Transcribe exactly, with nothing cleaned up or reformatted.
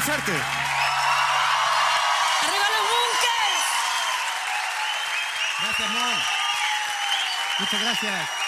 Lasarte. ¡Arriba los bunkers! Gracias, Mon. Muchas gracias.